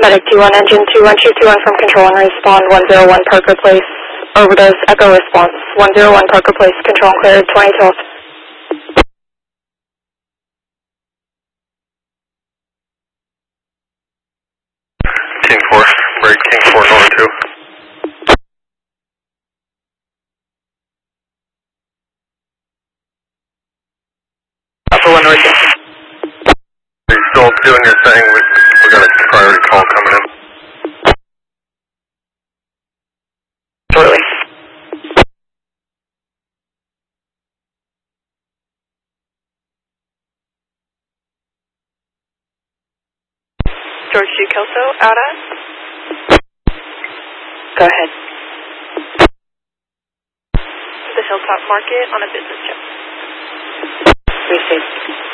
Medic T1 engine 21221 from control and respond 101 Parker Place. Overdose echo response 101 Parker Place. Control and cleared 2012. King 4, break King 4 North 2. Alpha 1 North 2. Are you still doing your thing? We got a priority call coming in. Shortly. George G. Kelso, out at? Go ahead. The Hilltop Market on a business trip. Received.